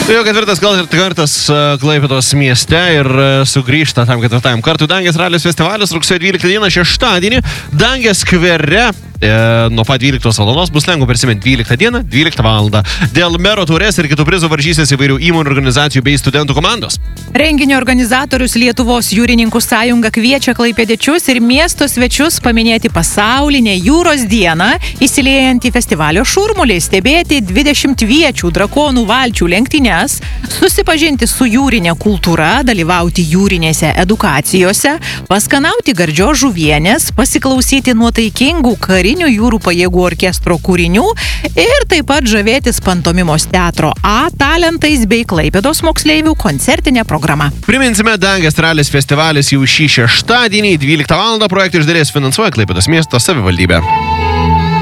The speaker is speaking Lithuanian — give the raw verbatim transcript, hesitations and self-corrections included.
Jau ketvirtas kartas Klaipėdos mieste ir sugrįžta tam ketvirtajam kartui Dangės ralis festivalis rugsėjo dvyliktą dieną šeštadienį Dangės skvere. E, nuo pat dvyliktos valandos bus lengva prisiminti dvyliktą dieną, dvyliktą valandą. Dėl mero taurės ir kitų prizų varžysis įvairių įmonių, organizacijų bei studentų komandos. Renginio organizatorius Lietuvos jūrininkų sąjunga kviečia klaipėdiečius ir miesto svečius paminėti pasaulinę jūros dieną, įsiliejant į festivalio šurmulį, stebėti dvidešimt viečių drakonų valčių lenktynes, susipažinti su jūrinė kultūra, dalyvauti jūrinėse edukacijose, paskanauti gardžios žuvienės, pasiklausyti nuotaikingų karinių jūrų pajėgų orkestro kūrinių ir taip pat žavėtis pantomimos teatro A talentais bei Klaipėdos moksleivių koncertinė programa. Priminsime, Dangės ralis festivalis jau šį šeštadienį dvyliktą valandą projektą iš dalies finansuoja Klaipėdos miesto savivaldybė.